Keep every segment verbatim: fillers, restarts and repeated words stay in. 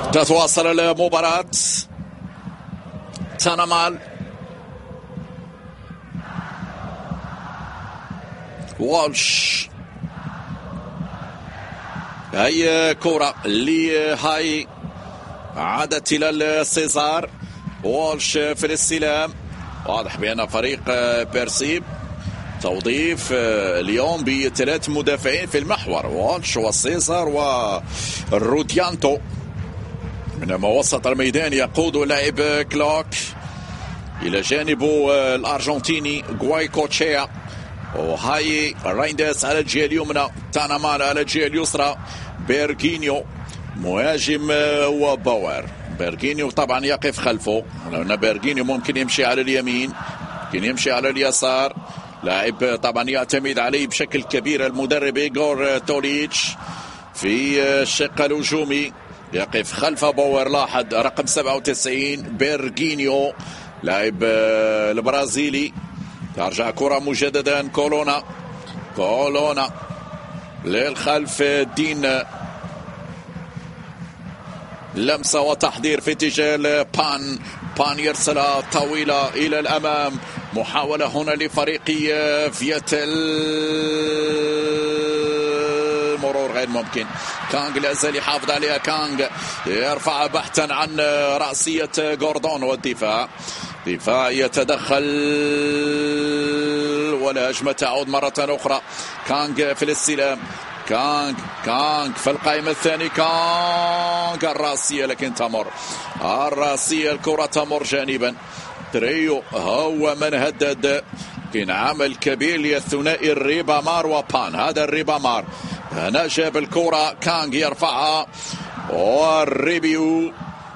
تتواصل المباراة. تانامال والش، هي كرة اللي هاي عادت إلى السيزار. والش في الاستلام، واضح بأن فريق بيرسيب توظيف اليوم بثلاث مدافعين في المحور، والش والسيزار والروديانتو. من وسط الميدان يقود لاعب كلوك إلى جانبه الأرجنتيني غوايكوتشيا، وهاي رايندرز على الجهة اليمنى، تانامال على الجهة اليسرى، بيرغينيو مهاجم وباور. بيرغينيو طبعا يقف خلفه، لأن بيرغينيو ممكن يمشي على اليمين، ممكن يمشي على اليسار. لاعب طبعا يعتمد عليه بشكل كبير المدرب إيغور توليتش في الشق الهجومي، يقف خلف باور. لاحظ رقم سبعة وتسعين بيرغينيو لاعب البرازيلي. ترجع كرة مجددا، كولونا كولونا للخلف، دين لمسة وتحضير في اتجاه بان بان يرسلها طويلة إلى الأمام. محاولة هنا لفريق فيتل، مرور غير ممكن. كانغ لا يزال يحافظ عليها، كانغ يرفع بحثا عن رأسية جوردون، والدفاع دفاع يتدخل والهجمة تعود مرة أخرى. كانغ في الاستلام، كانغ كانغ في القائمة الثاني، كانغ الراسية لكن تمر الراسية، الكرة تمر جانبا. تريو هو من هدد، كان عمل كبير للثنائي الريبامار وبان. هذا الريبامار هنا جاب الكرة، كانغ يرفعها، والريبيو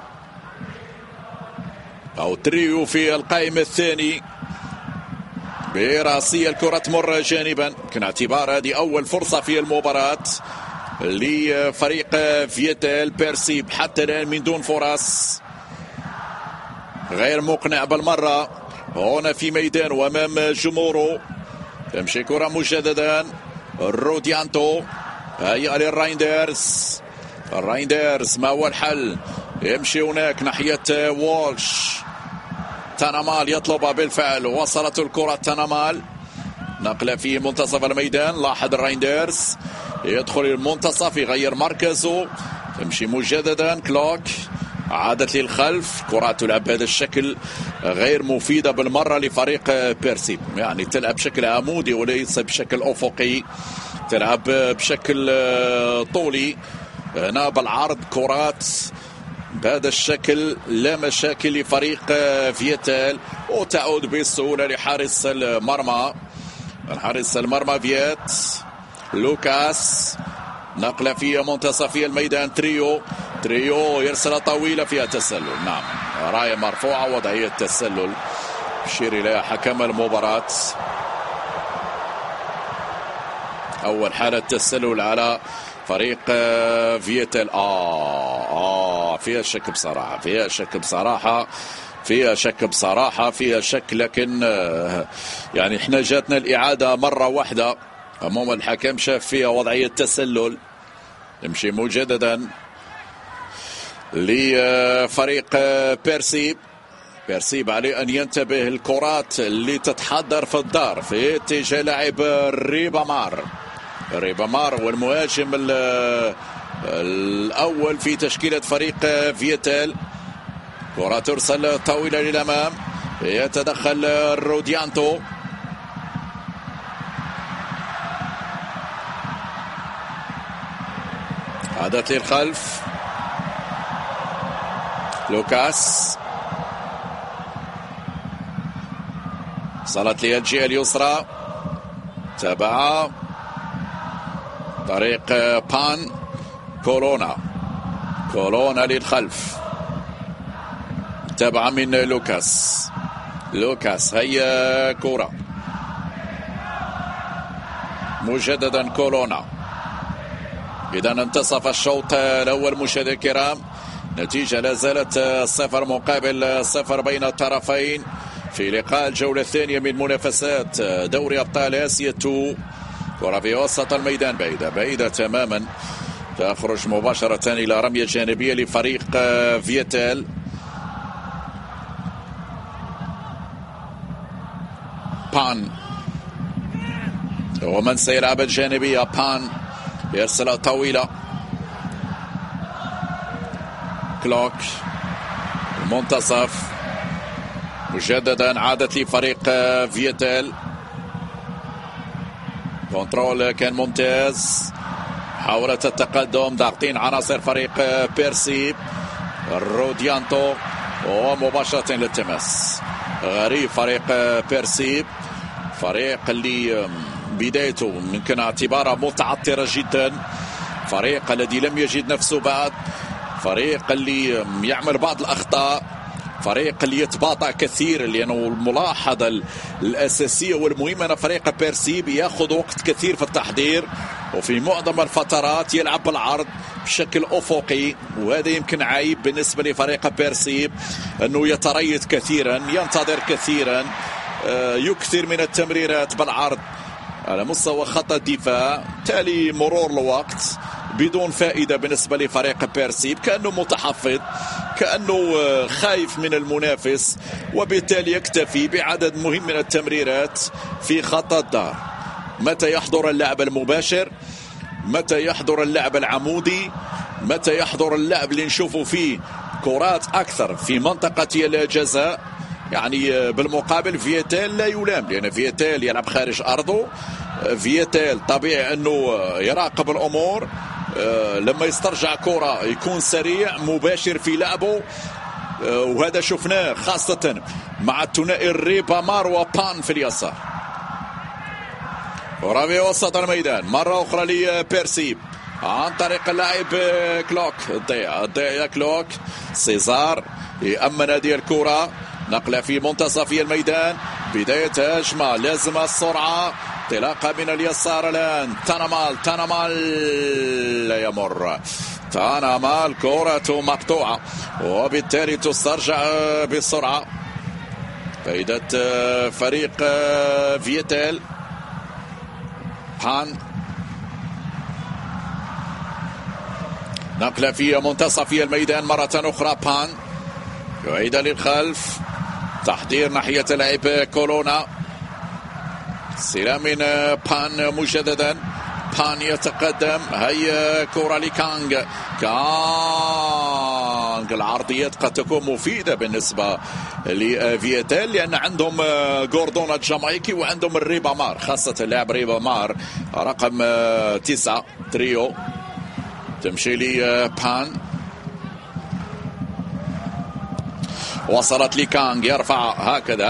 أو تريو في القائمة الثاني براسية، الكرة تمر جانبا. كان اعتبار هذه أول فرصة في المباراة لفريق فيتال. بيرسيب حتى الآن من دون فرص، غير مقنع بالمرة هنا في ميدان وأمام جمهوره. تمشي كرة مجددا، روديانتو هيا للرايندرز. الرايندرز ما هو الحل؟ يمشي هناك ناحية والش. تانامال يطلبها بالفعل، وصلت الكرة تانامال، نقلة في منتصف الميدان. لاحظ الرايندرز يدخل المنتصف يغير مركزه، تمشي مجددا. كلوك عادت للخلف، كرة تلعب بهذا الشكل غير مفيدة بالمرة لفريق بيرسيب، يعني تلعب بشكل عمودي وليس بشكل أفقي، تلعب بشكل طولي. هنا بالعرض كرات بهذا الشكل لا مشاكل لفريق فيتال، وتعود بسهولة لحارس المرمى. حارس المرمى فيت لوكاس، نقلة في منتصف الميدان. تريو تريو يرسل طويلة فيها تسلل، نعم راية مرفوعة، وضعية تسلل يشير إليها حكم المباراة. أول حالة تسلل على فريق فيتال. آه آه فيها شك بصراحة، فيها شك بصراحة، فيها شك بصراحة، فيها شك. لكن يعني احنا جاتنا الإعادة مرة واحدة، أمام الحكم شاف فيها وضعية تسلل. يمشي مجددا لفريق بيرسيب. بيرسيب عليه أن ينتبه الكرات اللي تتحضر في الدار في اتجاه لاعب ريبامار. ريبامار والمهاجم الأول في تشكيلة فريق فيتال. كرة ترسل طويلة للأمام، يتدخل روديانتو، عادت للخلف. لوكاس صلت للجهة اليسرى، تابع طريق بان. كورونا كورونا للخلف، تابع من لوكاس. لوكاس هيا كرة مجددا كورونا. إذا انتصف الشوط الأول مشاهدينا الكرام، نتيجة لا زالت صفر مقابل صفر بين الطرفين في لقاء الجولة الثانية من منافسات دوري أبطال آسيا اثنين. كرة في وسط الميدان بعيدة بعيدة تماما تخرج مباشرة إلى رمية جانبية لفريق فيتال. بان ومن سيلعب الجانبية. بان يرسل طويلة. كلوك المنتصف مجددا عادت لفريق فيتال. كنترول كان ممتاز. حاولت التقدم ضاغطين عناصر فريق بيرسيب. روديانتو ومباشرة للتماس. غريب فريق بيرسيب، فريق اللي بدايته يمكن اعتبارها متعثرة جدا، فريق الذي لم يجد نفسه بعد، فريق اللي يعمل بعض الأخطاء، فريق اللي يتباطأ كثير، لأنه الملاحظة الأساسية والمهمة أن فريق بيرسيب يأخذ وقت كثير في التحضير، وفي معظم الفترات يلعب بالعرض بشكل أفقي، وهذا يمكن عيب بالنسبة لفريق بيرسيب، أنه يتريث كثيرا، ينتظر كثيرا، يكثر من التمريرات بالعرض على مستوى خط الدفاع، تالي مرور الوقت بدون فائدة بالنسبة لفريق بيرسيب، كأنه متحفظ، كأنه خايف من المنافس، وبالتالي يكتفي بعدد مهم من التمريرات في خط الدار. متى يحضر اللعب المباشر، متى يحضر اللعب العمودي، متى يحضر اللعب اللي نشوفه فيه كرات أكثر في منطقة الجزاء. يعني بالمقابل فيتال لا يلام، لأن فيتال يلعب خارج أرضه، فيتال طبيعي أنه يراقب الأمور، لما يسترجع كرة يكون سريع مباشر في لعبه، وهذا شفناه خاصة مع الثنائي الريبامار وبان في اليسار. ورمي وسط الميدان مرة أخرى لبيرسيب عن طريق اللاعب كلوك. الضيع الضيع كلوك. سيزار يأمن هذه الكرة، نقلة في منتصف الميدان، بداية هجمة لازم السرعة، انطلاقة من اليسار الآن. تانامال تانامال لا يمر، تانامال كرة مقطوعة، وبالتالي تسترجع بسرعة. فائدة فريق فيتال. بان نقلة في منتصف الميدان مرة أخرى. بان يعيد للخلف، تحضير ناحية لاعب كولونا، استلام من بان مجددا. بان يتقدم، هي كرة لكانغ. كانغ العرضيات قد تكون مفيدة بالنسبة لفيتال، لأن عندهم جوردون الجامايكي وعندهم الريبامار، خاصة اللاعب ريبامار رقم تسعة تريو. تمشي لي بان، وصلت لكانغ، يرفع هكذا.